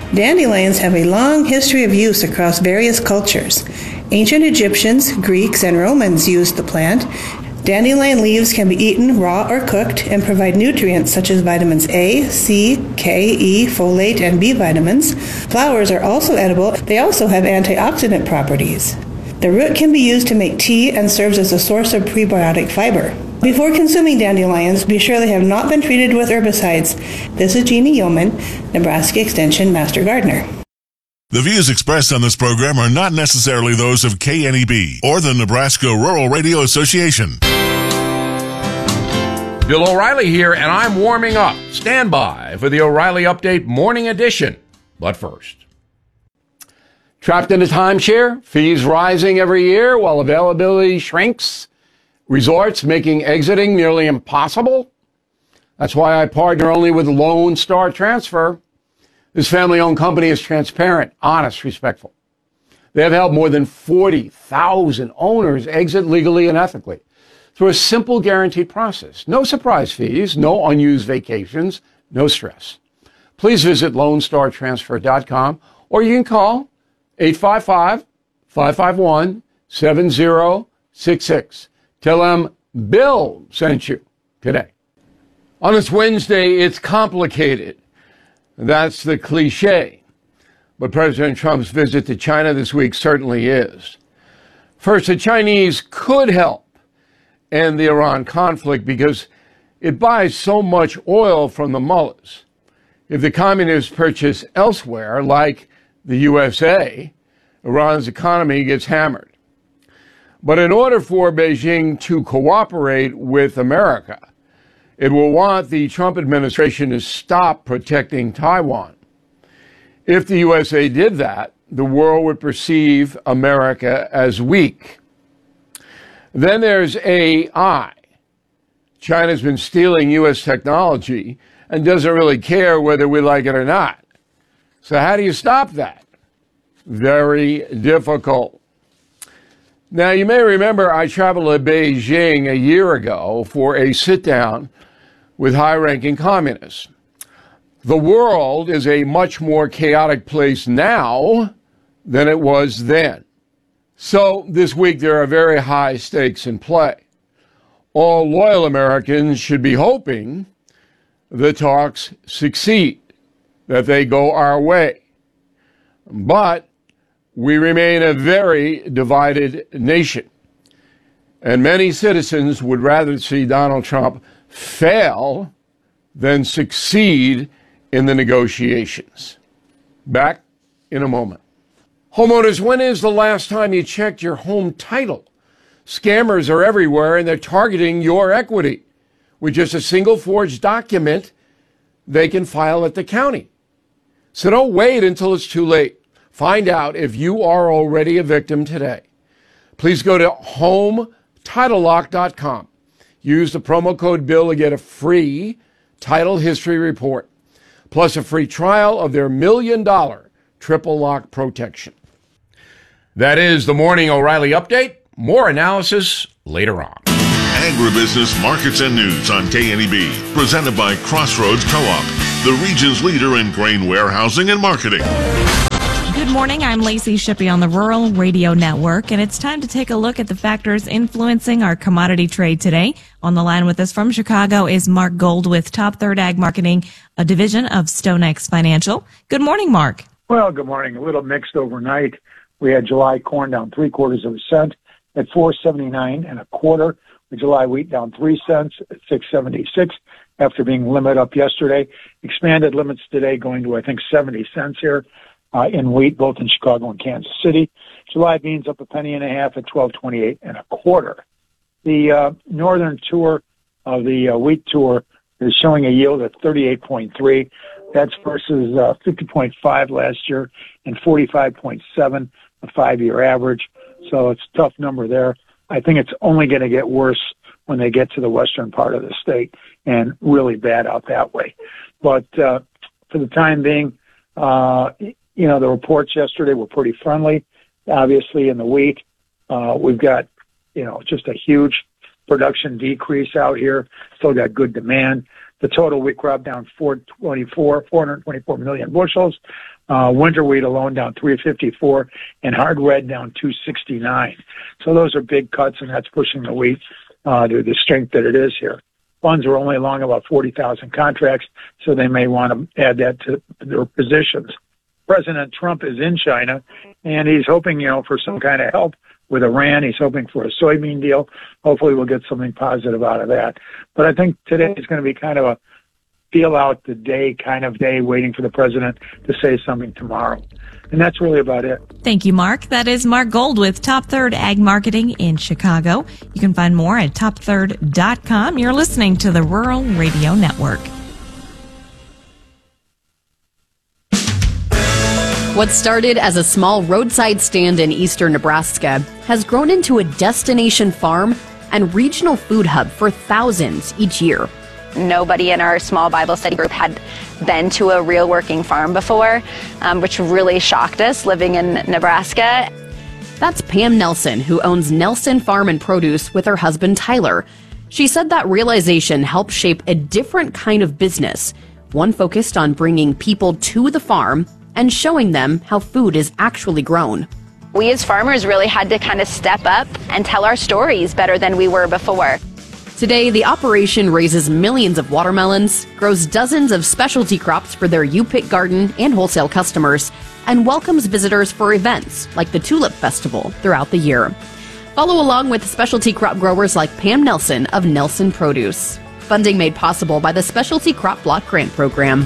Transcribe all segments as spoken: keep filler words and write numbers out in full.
Dandelions have a long history of use across various cultures. Ancient Egyptians, Greeks, and Romans used the plant. Dandelion leaves can be eaten raw or cooked and provide nutrients such as vitamins A, C, K, E, folate, and B vitamins. Flowers are also edible. They also have antioxidant properties. The root can be used to make tea and serves as a source of prebiotic fiber. Before consuming dandelions, be sure they have not been treated with herbicides. This is Jeannie Yeoman, Nebraska Extension Master Gardener. The views expressed on this program are not necessarily those of K N E B or the Nebraska Rural Radio Association. Bill O'Reilly here, and I'm warming up. Stand by for the O'Reilly Update Morning Edition. But first, trapped in a timeshare, fees rising every year while availability shrinks, resorts making exiting nearly impossible. That's why I partner only with Lone Star Transfer. This family-owned company is transparent, honest, respectful. They have helped more than forty thousand owners exit legally and ethically through a simple guaranteed process. No surprise fees, no unused vacations, no stress. Please visit lone star transfer dot com or you can call eight five five, five five one, seven zero six six. Tell them Bill sent you today. On this Wednesday, it's complicated. That's the cliche. But President Trump's visit to China this week certainly is. First, the Chinese could help end the Iran conflict because it buys so much oil from the mullahs. If the communists purchase elsewhere, like the U S A, Iran's economy gets hammered. But in order for Beijing to cooperate with America, it will want the Trump administration to stop protecting Taiwan. If the U S A did that, the world would perceive America as weak. Then there's A I. China's been stealing U S technology and doesn't really care whether we like it or not. So how do you stop that? Very difficult. Now, you may remember I traveled to Beijing a year ago for a sit-down with high-ranking communists. The world is a much more chaotic place now than it was then. So this week there are very high stakes in play. All loyal Americans should be hoping the talks succeed, that they go our way. But we remain a very divided nation, and many citizens would rather see Donald Trump fail than succeed in the negotiations. Back in a moment. Homeowners, when is the last time you checked your home title? Scammers are everywhere, and they're targeting your equity. With just a single forged document, they can file at the county. So don't wait until it's too late. Find out if you are already a victim today. Please go to home title lock dot com. Use the promo code BILL to get a free title history report, plus a free trial of their million dollar triple lock protection. That is the Morning O'Reilly Update. More analysis later on. Agribusiness Markets and News on K N E B, presented by Crossroads Co-op, the region's leader in grain warehousing and marketing. Good morning, I'm Lacey Shippey on the Rural Radio Network, and it's time to take a look at the factors influencing our commodity trade today. On the line with us from Chicago is Mark Gold with Top Third Ag Marketing, a division of StoneX Financial. Good morning, Mark. Well, good morning. A little mixed overnight. We had July corn down three quarters of a cent at four seventy-nine and a quarter. With July wheat down three cents at six seventy-six after being limit up yesterday. Expanded limits today going to, I think, seventy cents here. Uh, in wheat, both in Chicago and Kansas City. July beans up a penny and a half at twelve twenty-eight and a quarter. The uh, northern tour of the uh, wheat tour is showing a yield at thirty-eight point three. That's versus uh, fifty point five last year and forty-five point seven, a five-year average. So it's a tough number there. I think it's only going to get worse when they get to the western part of the state and really bad out that way. But uh, for the time being, uh, you know, the reports yesterday were pretty friendly. Obviously, in the wheat, uh, we've got, you know, just a huge production decrease out here. Still got good demand. The total wheat crop down four twenty-four, four hundred twenty-four million bushels. Uh, winter wheat alone down three fifty-four, and hard red down two sixty-nine. So those are big cuts, and that's pushing the wheat uh, to the strength that it is here. Funds are only long about forty thousand contracts, so they may want to add that to their positions. President Trump is in China, and he's hoping, you know, for some kind of help with Iran. He's hoping for a soybean deal. Hopefully we'll get something positive out of that. But I think today is going to be kind of a feel out the day kind of day, waiting for the president to say something tomorrow. And that's really about it. Thank you, Mark. That is Mark Gold with Top Third Ag Marketing in Chicago. You can find more at top third dot com. You're listening to the Rural Radio Network. What started as a small roadside stand in eastern Nebraska has grown into a destination farm and regional food hub for thousands each year. Nobody in our small Bible study group had been to a real working farm before, um, which really shocked us living in Nebraska. That's Pam Nelson, who owns Nelson Farm and Produce with her husband Tyler. She said that realization helped shape a different kind of business, one focused on bringing people to the farm and showing them how food is actually grown. We as farmers really had to kind of step up and tell our stories better than we were before. Today, the operation raises millions of watermelons, grows dozens of specialty crops for their U-Pick garden and wholesale customers, and welcomes visitors for events like the Tulip Festival throughout the year. Follow along with specialty crop growers like Pam Nelson of Nelson Produce. Funding made possible by the Specialty Crop Block Grant Program.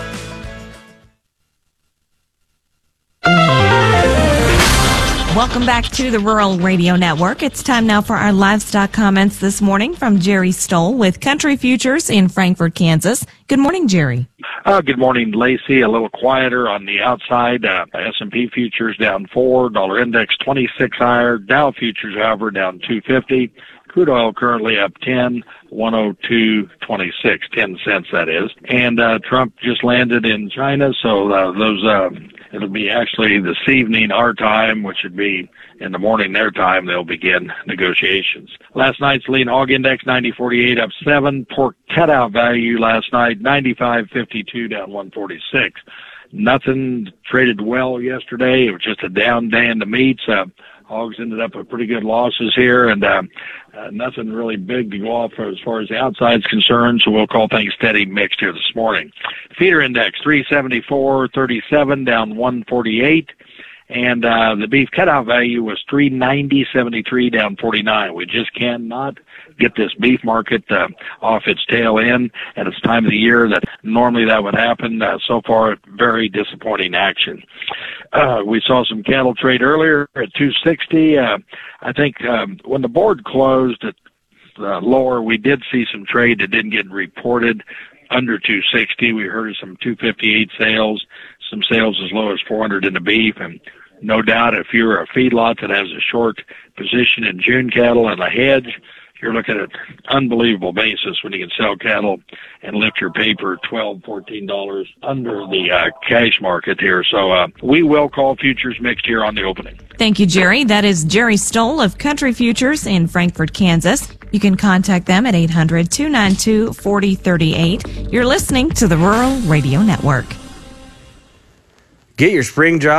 Welcome back to the Rural Radio Network. It's time now for our livestock comments this morning from Jerry Stoll with Country Futures in Frankfort, Kansas. Good morning, Jerry. Uh, good morning, Lacey. A little quieter on the outside. Uh, S and P futures down four, dollar index twenty-six higher. Dow futures, however, down two fifty. Crude oil currently up ten, one oh two twenty-six, ten cents that is. And uh, Trump just landed in China, so uh, those uh, it'll be actually this evening our time, which would be in the morning their time. They'll begin negotiations. Last night's lean hog index ninety forty-eight up seven. Pork cutout value last night ninety-five fifty-two down one forty-six. Nothing traded well yesterday. It was just a down day in the meats. Uh, Hogs ended up with pretty good losses here, and uh, uh, nothing really big to go off as far as the outside's concerned, so we'll call things steady mixed here this morning. Feeder index three seventy-four thirty-seven down one forty-eight, and uh, the beef cutout value was three ninety seventy-three down forty-nine. We just cannot get this beef market uh, off its tail end at its time of the year that normally that would happen. Uh, so far, very disappointing action. Uh, we saw some cattle trade earlier at two sixty. Uh, I think um, when the board closed at uh, lower, we did see some trade that didn't get reported under two sixty. We heard of some two fifty-eight sales, some sales as low as four hundred in the beef, and no doubt if you're a feedlot that has a short position in June cattle and a hedge, you're looking at an unbelievable basis when you can sell cattle and lift your paper twelve, fourteen dollars under the uh, cash market here. So uh, we will call futures mixed here on the opening. Thank you, Jerry. That is Jerry Stoll of Country Futures in Frankfort, Kansas. You can contact them at eight hundred, two nine two, four oh three eight. You're listening to the Rural Radio Network. Get your spring job